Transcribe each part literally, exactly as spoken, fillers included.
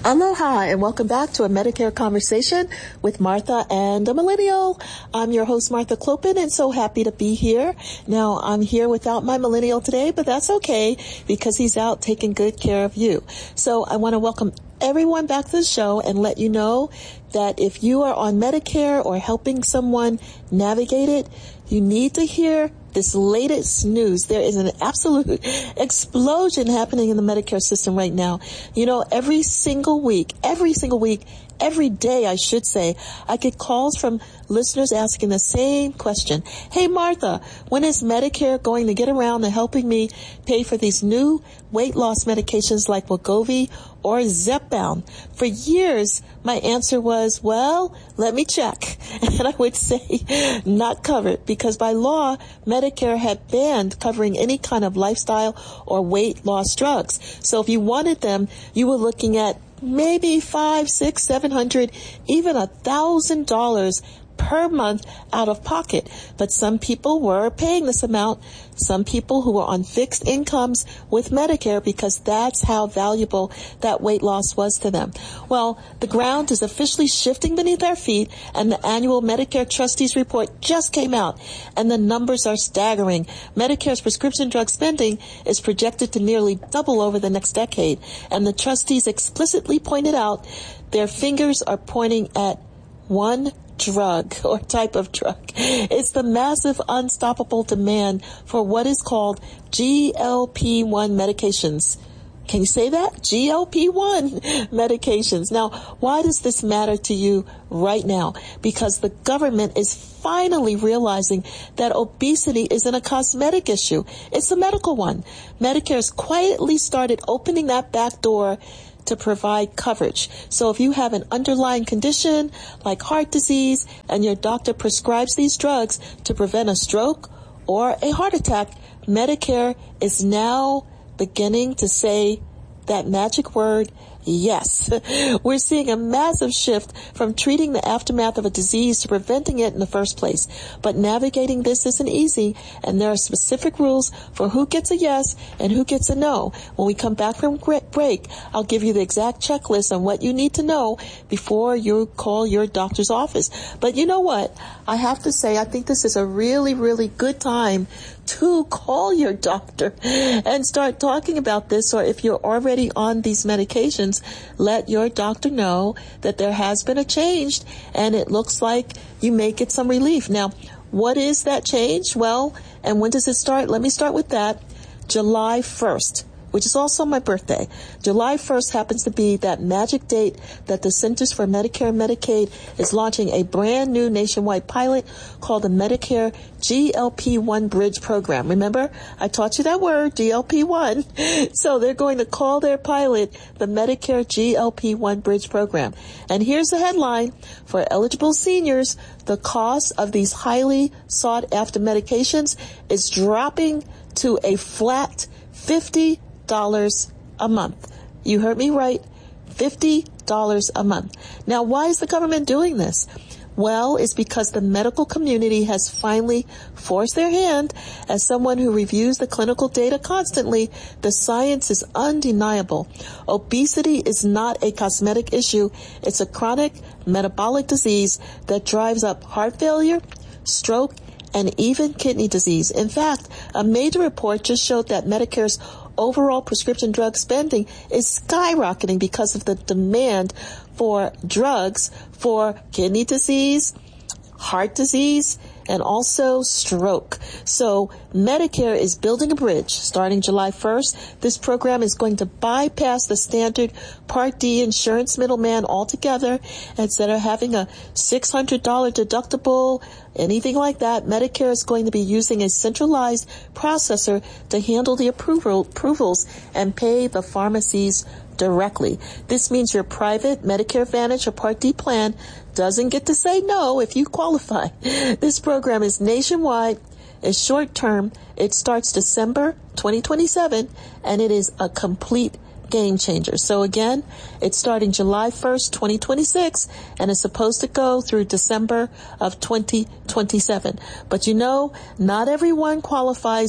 Aloha and welcome back to a Medicare Conversation with Martha and a Millennial. I'm your host, Martha Clopin, and so happy to be here. Now, I'm here without my Millennial today, but that's okay because he's out taking good care of you. So I want to welcome everyone back to the show and let you know that if you are on Medicare or helping someone navigate it, you need to hear this latest news. There is an absolute explosion happening in the Medicare system right now. You know, every single week, every single week, every day, I should say, I get calls from listeners asking the same question. Hey, Martha, when is Medicare going to get around to helping me pay for these new weight loss medications like Wegovy or Zepbound? For years, my answer was, well, let me check. And I would say not covered because by law, Medicare had banned covering any kind of lifestyle or weight loss drugs. So if you wanted them, you were looking at maybe five, six, seven hundred, even a thousand dollars per month out of pocket. But some people were paying this amount. Some people who were on fixed incomes with Medicare because that's how valuable that weight loss was to them. Well, the ground is officially shifting beneath our feet, and the annual Medicare Trustees Report just came out, and the numbers are staggering. Medicare's prescription drug spending is projected to nearly double over the next decade, and the trustees explicitly pointed out their fingers are pointing at one drug or type of drug. It's the massive unstoppable demand for what is called G L P one medications. Can you say that? G L P one medications. Now, why does this matter to you right now? Because the government is finally realizing that obesity isn't a cosmetic issue. It's a medical one. Medicare has quietly started opening that back door to provide coverage. So if you have an underlying condition like heart disease and your doctor prescribes these drugs to prevent a stroke or a heart attack, Medicare is now beginning to say that magic word, yes. We're seeing a massive shift from treating the aftermath of a disease to preventing it in the first place. But navigating this isn't easy, and there are specific rules for who gets a yes and who gets a no. When we come back from break, I'll give you the exact checklist on what you need to know before you call your doctor's office. But you know what? I have to say, I think this is a really, really good time to call your doctor and start talking about this. Or if you're already on these medications, let your doctor know that there has been a change and it looks like you may get some relief. Now, what is that change? Well, and when does it start? Let me start with that. July first, which is also my birthday. July first happens to be that magic date that the Centers for Medicare and Medicaid is launching a brand new nationwide pilot called the Medicare G L P one Bridge Program. Remember, I taught you that word, G L P one. So they're going to call their pilot the Medicare G L P one Bridge Program. And here's the headline. For eligible seniors, the cost of these highly sought after medications is dropping to a flat fifty dollars a month. You heard me right. fifty dollars a month. Now, why is the government doing this? Well, it's because the medical community has finally forced their hand. As someone who reviews the clinical data constantly, the science is undeniable. Obesity is not a cosmetic issue. It's a chronic metabolic disease that drives up heart failure, stroke, and even kidney disease. In fact, a major report just showed that Medicare's overall prescription drug spending is skyrocketing because of the demand for drugs for kidney disease, heart disease, and also stroke. So Medicare is building a bridge starting July first. This program is going to bypass the standard Part D insurance middleman altogether. Instead of having a six hundred dollars deductible, anything like that, Medicare is going to be using a centralized processor to handle the approval, approvals and pay the pharmacies directly. This means your private Medicare Advantage or Part D plan doesn't get to say no if you qualify. This program is nationwide, is short term. It starts December twenty twenty-seven, and it is a complete game changer. So again, it's starting July first, twenty twenty-six, and it's supposed to go through December of twenty twenty-seven. But you know, not everyone qualifies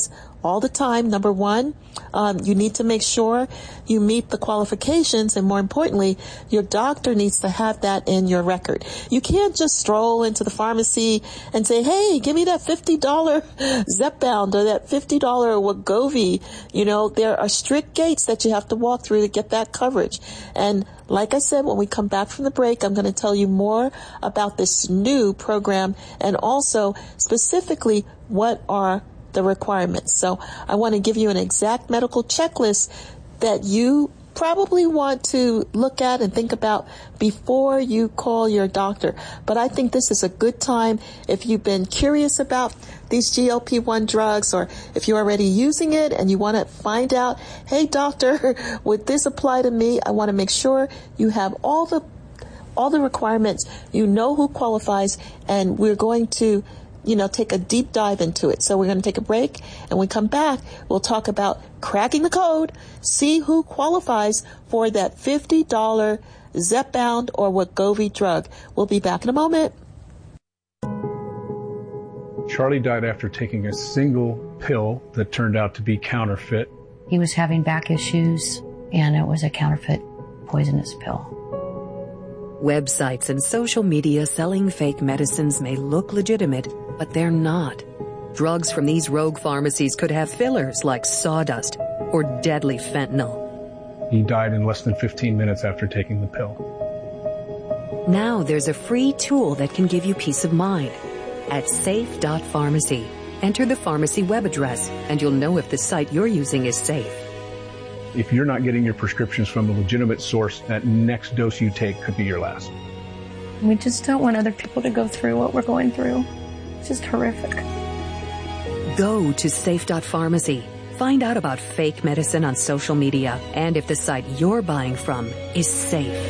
all the time. Number one, um, you need to make sure you meet the qualifications, and more importantly, your doctor needs to have that in your record. You can't just stroll into the pharmacy and say, hey, give me that fifty dollars Zepbound or that fifty dollars Wegovy. You know, there are strict gates that you have to walk through to get that coverage. And like I said, when we come back from the break, I'm going to tell you more about this new program and also specifically what are the requirements. So I want to give you an exact medical checklist that you probably want to look at and think about before you call your doctor. But I think this is a good time if you've been curious about these G L P one drugs, or if you're already using it and you want to find out, hey doctor, would this apply to me? I want to make sure you have all the all the requirements, you know who qualifies, and we're going to you know, take a deep dive into it. So we're going to take a break, and when we come back, we'll talk about cracking the code, see who qualifies for that fifty dollars Zepbound or Wegovy drug. We'll be back in a moment. Charlie died after taking a single pill that turned out to be counterfeit. He was having back issues, and it was a counterfeit poisonous pill. Websites and social media selling fake medicines may look legitimate, but they're not. Drugs from these rogue pharmacies could have fillers like sawdust or deadly fentanyl. He died in less than fifteen minutes after taking the pill. Now there's a free tool that can give you peace of mind. At safe dot pharmacy, enter the pharmacy web address, and you'll know if the site you're using is safe. If you're not getting your prescriptions from a legitimate source, that next dose you take could be your last. We just don't want other people to go through what we're going through. It's just horrific. Go to safe dot pharmacy. Find out about fake medicine on social media and if the site you're buying from is safe.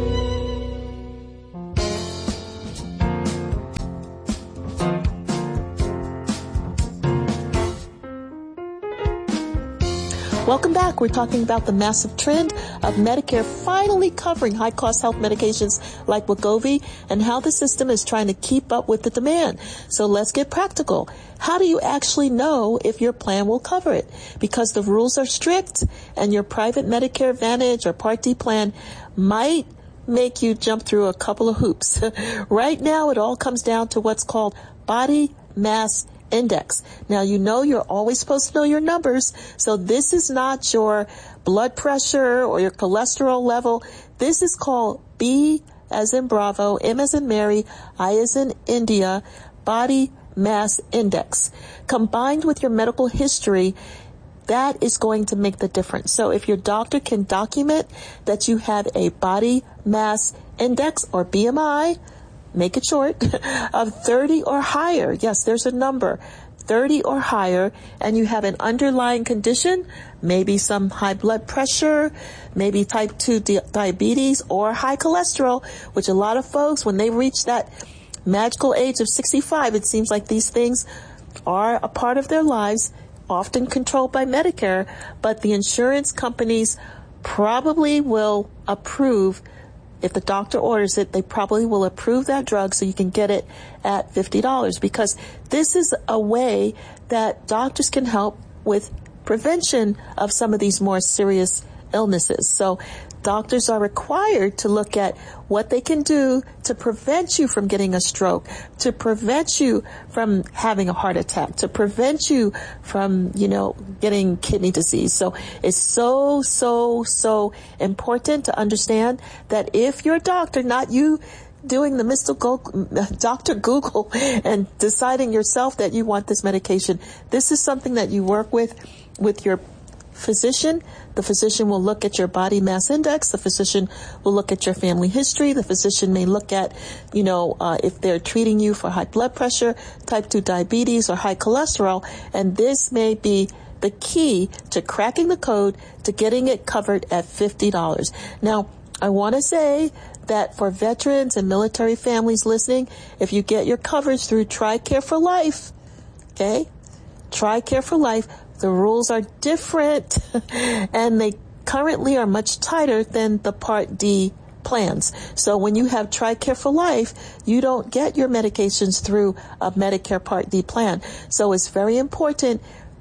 Welcome back. We're talking about the massive trend of Medicare finally covering high-cost health medications like Wegovy and how the system is trying to keep up with the demand. So let's get practical. How do you actually know if your plan will cover it? Because the rules are strict, and your private Medicare Advantage or Part D plan might make you jump through a couple of hoops. Right now, it all comes down to what's called body mass index. Now, you know you're always supposed to know your numbers, so this is not your blood pressure or your cholesterol level. This is called B as in Bravo, M as in Mary, I as in India, body mass index. Combined with your medical history, that is going to make the difference. So if your doctor can document that you have a body mass index or B M I, make it short, of thirty or higher. Yes, there's a number, thirty or higher, and you have an underlying condition, maybe some high blood pressure, maybe type two di- diabetes or high cholesterol, which a lot of folks, when they reach that magical age of sixty-five, it seems like these things are a part of their lives, often controlled by Medicare, but the insurance companies probably will approve. If the doctor orders it, they probably will approve that drug so you can get it at fifty dollars, because this is a way that doctors can help with prevention of some of these more serious illnesses. So doctors are required to look at what they can do to prevent you from getting a stroke, to prevent you from having a heart attack, to prevent you from, you know, getting kidney disease. So it's so, so, so important to understand that if your doctor, not you doing the mystical Doctor Google and deciding yourself that you want this medication, this is something that you work with, with your physician. The physician will look at your body mass index. The physician will look at your family history. The physician may look at, you know, uh, if they're treating you for high blood pressure, type two diabetes, or high cholesterol. And this may be the key to cracking the code to getting it covered at fifty dollars. Now, I want to say that for veterans and military families listening, if you get your coverage through TRICARE for Life, okay, TRICARE for Life, the rules are different, and they currently are much tighter than the Part D plans. So when you have TRICARE for Life, you don't get your medications through a Medicare Part D plan. So it's very important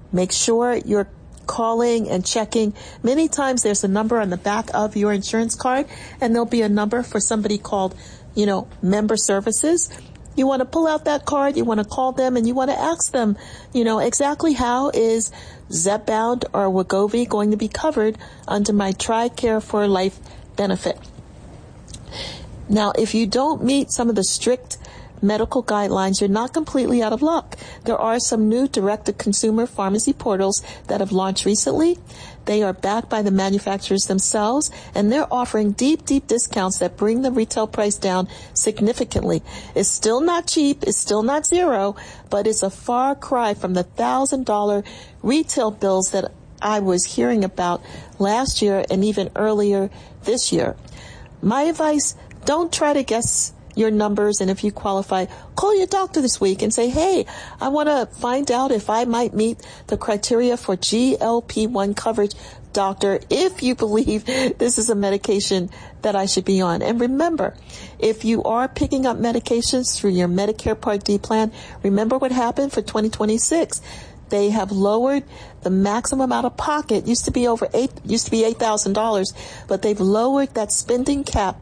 Make sure you're calling and checking. Many times there's a number on the back of your insurance card, and there'll be a number for somebody called, you know, member services. You want to pull out that card, you want to call them, and you want to ask them, you know, exactly how is Zepbound or Wegovy going to be covered under my TRICARE for Life benefit. Now, if you don't meet some of the strict medical guidelines, you're not completely out of luck. There are some new direct-to-consumer pharmacy portals that have launched recently. They are backed by the manufacturers themselves, and they're offering deep, deep discounts that bring the retail price down significantly. It's still not cheap, it's still not zero, but it's a far cry from the one thousand dollars retail bills that I was hearing about last year and even earlier this year. My advice, don't try to guess your numbers, and if you qualify, call your doctor this week and say, hey, I want to find out if I might meet the criteria for G L P one coverage, doctor, if you believe this is a medication that I should be on. And remember, if you are picking up medications through your Medicare Part D plan, remember what happened for twenty twenty-six. They have lowered the maximum out of pocket. Used to be over eight, used to be eight thousand dollars, but they've lowered that spending cap.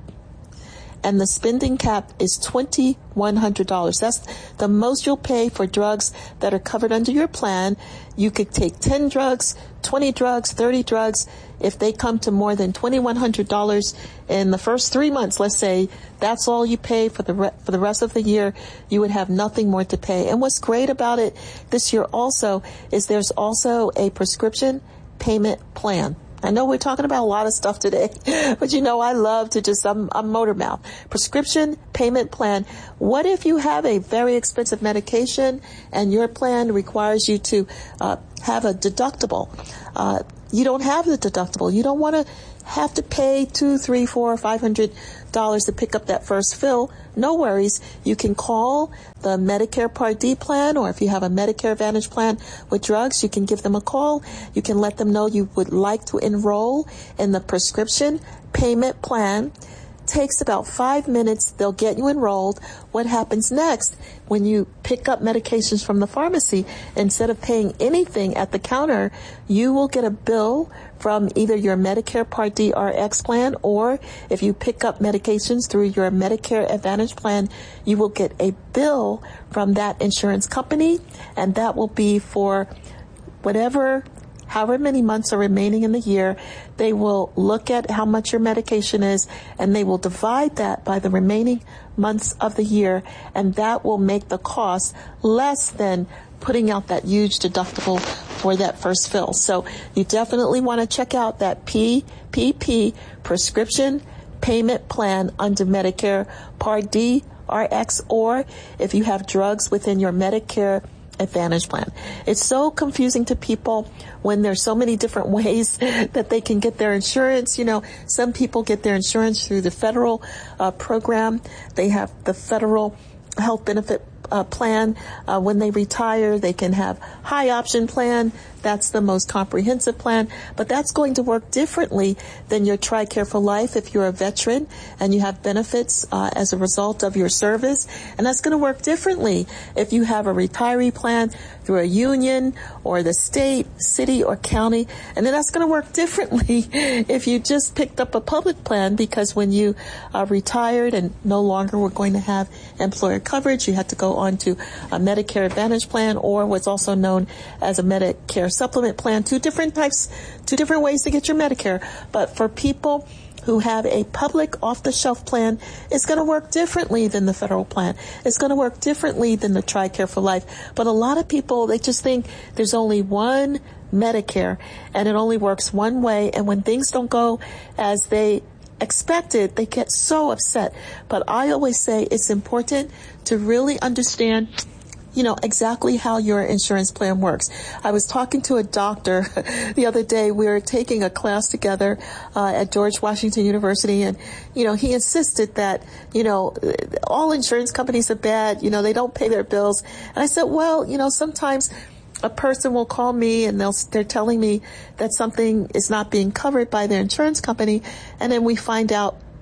And the spending cap is twenty-one hundred dollars. That's the most you'll pay for drugs that are covered under your plan. You could take ten drugs, twenty drugs, thirty drugs. If they come to more than twenty-one hundred dollars in the first three months, let's say, that's all you pay for the re- for the rest of the year, you would have nothing more to pay. And what's great about it this year also is there's also a prescription payment plan. I know we're talking about a lot of stuff today, but you know I love to just, I'm, I'm motor mouth. Prescription payment plan. What if you have a very expensive medication and your plan requires you to uh, have a deductible? Uh, you don't have the deductible. You don't want to have to pay two, three, four, five hundred dollars to pick up that first fill. No worries. You can call the Medicare Part D plan, or if you have a Medicare Advantage plan with drugs, you can give them a call. You can let them know you would like to enroll in the prescription payment plan. Takes about five minutes. They'll get you enrolled. What happens next? When you pick up medications from the pharmacy, instead of paying anything at the counter, you will get a bill from either your Medicare Part D R X plan, or if you pick up medications through your Medicare Advantage plan, you will get a bill from that insurance company, and that will be for whatever however many months are remaining in the year. They will look at how much your medication is, and they will divide that by the remaining months of the year, and that will make the cost less than putting out that huge deductible for that first fill. So you definitely want to check out that P P P, prescription payment plan under Medicare Part D R X, or if you have drugs within your Medicare Advantage plan. It's so confusing to people when there's so many different ways that they can get their insurance. You know, some people get their insurance through the federal uh, program. They have the federal health benefit uh, plan. Uh, when they retire, they can have high option plan. That's the most comprehensive plan, but that's going to work differently than your TRICARE for Life if you're a veteran and you have benefits uh, as a result of your service. And that's going to work differently if you have a retiree plan through a union or the state, city, or county. And then that's going to work differently if you just picked up a public plan, because when you are retired and no longer were going to have employer coverage, you had to go on to a Medicare Advantage plan, or what's also known as a Medicare supplement plan. Two different types, two different ways to get your Medicare. But for people who have a public off-the-shelf plan, it's going to work differently than the federal plan. It's going to work differently than the TRICARE for Life. But a lot of people, they just think there's only one Medicare and it only works one way. And when things don't go as they expected, they get so upset. But I always say it's important to really understand, you know, exactly how your insurance plan works. I was talking to a doctor the other day. We were taking a class together uh, at George Washington University, and, you know, he insisted that, you know, all insurance companies are bad. You know, they don't pay their bills. And I said, well, you know, sometimes a person will call me and they'll, they're telling me that something is not being covered by their insurance company, and then we find out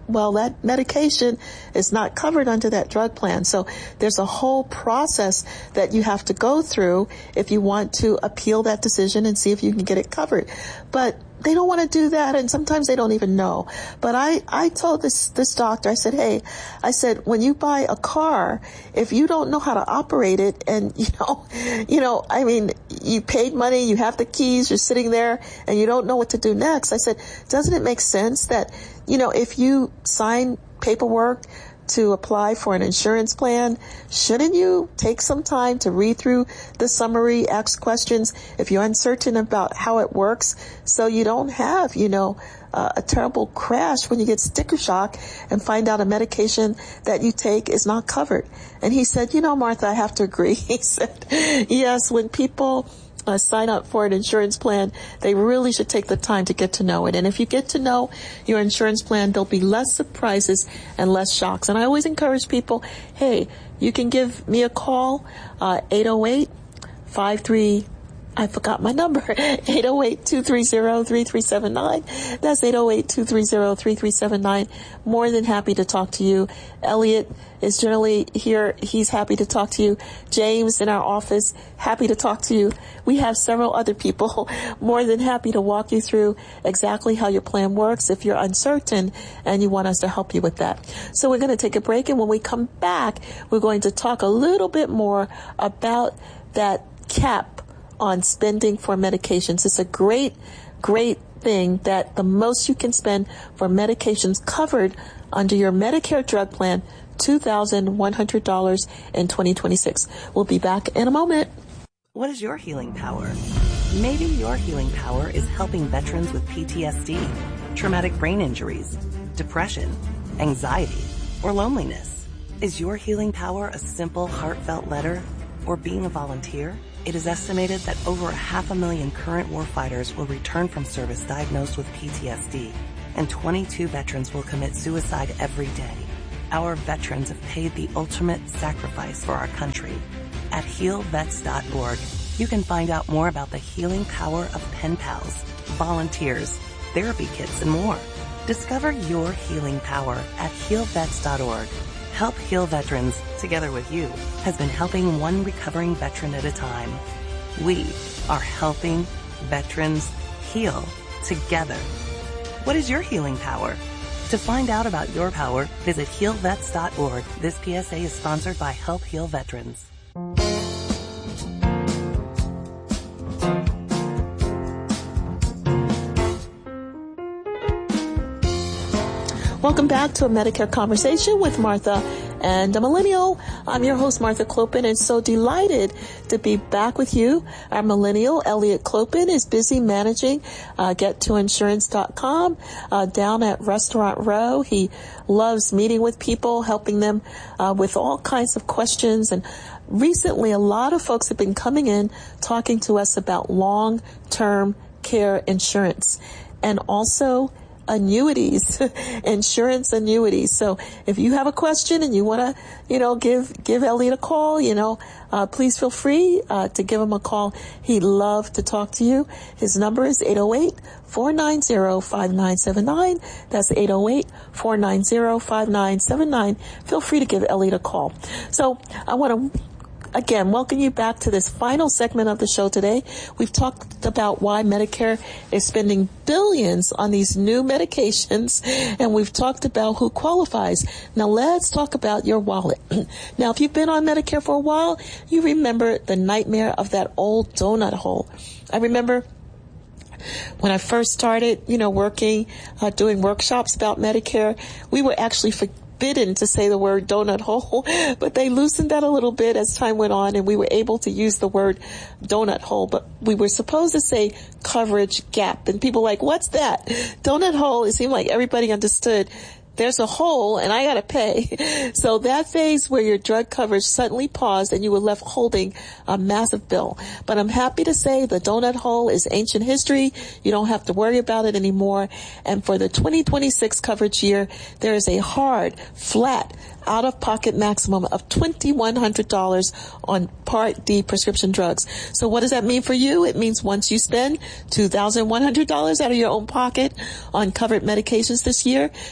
well, that medication is not covered under that drug plan. So there's a whole process that you have to go through if you want to appeal that decision and see if you can get it covered. But they don't want to do that, and sometimes they don't even know. But I, I told this, this doctor, I said, hey, I said, when you buy a car, if you don't know how to operate it, and, you know, you know, I mean, you paid money, you have the keys, you're sitting there, and you don't know what to do next. I said, doesn't it make sense that, you know, if you sign paperwork to apply for an insurance plan, shouldn't you take some time to read through the summary, ask questions if you're uncertain about how it works, so you don't have, you know, uh, a terrible crash when you get sticker shock and find out a medication that you take is not covered. And he said, you know, Martha, I have to agree. He said, yes, when people Uh, sign up for an insurance plan, they really should take the time to get to know it. And if you get to know your insurance plan, there'll be less surprises and less shocks. And I always encourage people, hey, you can give me a call, uh, eight oh eight, five three, I forgot my number, eight oh eight, two three zero, three three seven nine. That's eight oh eight, two three zero, three three seven nine. More than happy to talk to you. Elliot is generally here. He's happy to talk to you. James in our office, happy to talk to you. We have several other people more than happy to walk you through exactly how your plan works if you're uncertain and you want us to help you with that. So we're going to take a break, and when we come back, we're going to talk a little bit more about that cap on spending for medications. It's a great, great thing that the most you can spend for medications covered under your Medicare drug plan, two thousand one hundred dollars in twenty twenty-six. We'll be back in a moment. What is your healing power? Maybe your healing power is helping veterans with P T S D, traumatic brain injuries, depression, anxiety, or loneliness. Is your healing power a simple, heartfelt letter or being a volunteer? It is estimated that over a half a million current warfighters will return from service diagnosed with P T S D, and twenty-two veterans will commit suicide every day. Our veterans have paid the ultimate sacrifice for our country. At heal vets dot org, you can find out more about the healing power of pen pals, volunteers, therapy kits, and more. Discover your healing power at heal vets dot org. Help Heal Veterans, together with you, has been helping one recovering veteran at a time. We are helping veterans heal together. What is your healing power? To find out about your power, visit heal vets dot org. This P S A is sponsored by Help Heal Veterans. Welcome back to a Medicare Conversation with Martha and a Millennial. I'm your host, Martha Clopin, and so delighted to be back with you. Our Millennial, Elliot Clopin, is busy managing uh, get to insurance dot com uh, down at Restaurant Row. He loves meeting with people, helping them uh, with all kinds of questions. And recently, a lot of folks have been coming in talking to us about long-term care insurance and also annuities, insurance annuities. So if you have a question and you want to, you know, give, give Elliot a call, you know, uh, please feel free, uh, to give him a call. He'd love to talk to you. His number is eight oh eight, four nine zero, five nine seven nine. That's eight oh eight, four nine zero, five nine seven nine. Feel free to give Elliot a call. So I want to Again, welcome you back to this final segment of the show today. We've talked about why Medicare is spending billions on these new medications, and we've talked about who qualifies. Now let's talk about your wallet. Now, if you've been on Medicare for a while, you remember the nightmare of that old donut hole. I remember when I first started, you know, working, uh, doing workshops about Medicare, we were actually for forbidden to say the word donut hole, but they loosened that a little bit as time went on, and we were able to use the word donut hole, but we were supposed to say coverage gap. And people were like, what's that? Donut hole, it seemed like everybody understood there's a hole and I gotta pay. So that phase where your drug coverage suddenly paused and you were left holding a massive bill. But I'm happy to say the donut hole is ancient history. You don't have to worry about it anymore. And for the twenty twenty-six coverage year, there is a hard, flat, out-of-pocket maximum of two thousand one hundred dollars on Part D prescription drugs. So what does that mean for you? It means once you spend two thousand one hundred dollars out of your own pocket on covered medications this year, your copay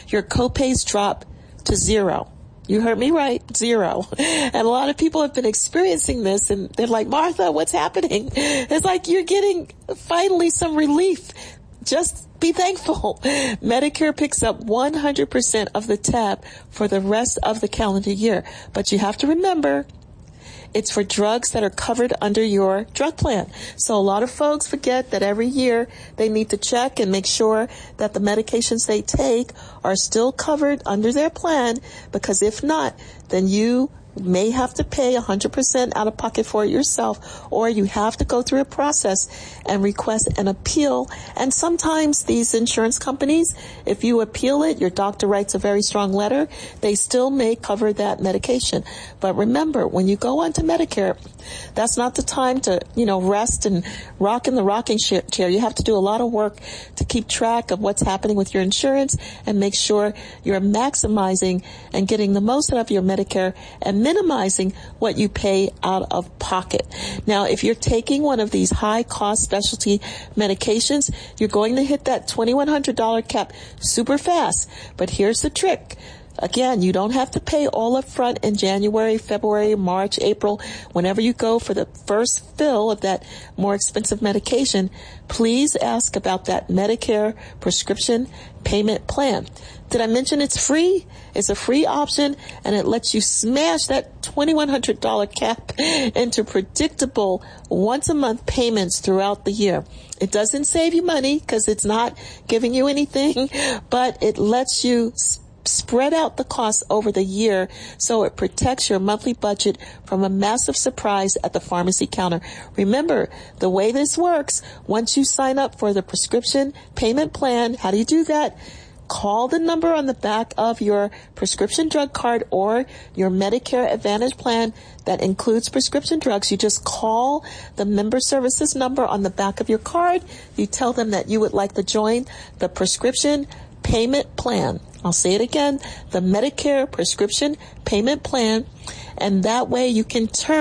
co-pays drop to zero. You heard me right, zero. And a lot of people have been experiencing this, and they're like, Martha, what's happening? It's like you're getting finally some relief. Just be thankful. Medicare picks up one hundred percent of the tab for the rest of the calendar year. But you have to remember, it's for drugs that are covered under your drug plan. So a lot of folks forget that every year they need to check and make sure that the medications they take are still covered under their plan, because if not, then you may have to pay one hundred percent out of pocket for it yourself, or you have to go through a process and request an appeal. And sometimes these insurance companies, if you appeal it, your doctor writes a very strong letter, they still may cover that medication. But remember, when you go onto Medicare, that's not the time to, you know, rest and rock in the rocking chair. You have to do a lot of work to keep track of what's happening with your insurance and make sure you're maximizing and getting the most out of your Medicare and minimizing what you pay out of pocket. Now, if you're taking one of these high-cost specialty medications, you're going to hit that twenty-one hundred dollars cap super fast. But here's the trick. Again, you don't have to pay all up front in January, February, March, April. Whenever you go for the first fill of that more expensive medication, please ask about that Medicare prescription payment plan. Did I mention it's free? It's a free option, and it lets you smash that twenty-one hundred dollars cap into predictable once-a-month payments throughout the year. It doesn't save you money because it's not giving you anything, but it lets you spread out the costs over the year, so it protects your monthly budget from a massive surprise at the pharmacy counter. Remember, the way this works, once you sign up for the prescription payment plan, how do you do that? Call the number on the back of your prescription drug card or your Medicare Advantage plan that includes prescription drugs. You just call the member services number on the back of your card. You tell them that you would like to join the prescription payment plan. I'll say it again, the Medicare prescription payment plan, and that way you can turn